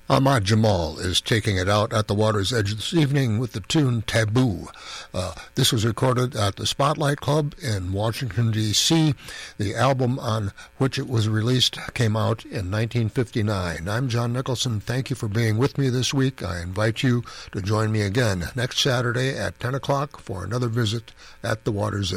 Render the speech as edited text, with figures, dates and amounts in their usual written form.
Ahmad Jamal is taking it out at the water's edge this evening with the tune Taboo. This was recorded at the Spotlight Club in Washington, D.C. The album on which it was released came out in 1959. I'm John Nicholson. Thank you for being with me this week. I invite you to join me again next Saturday at 10 o'clock for another visit at the water's edge.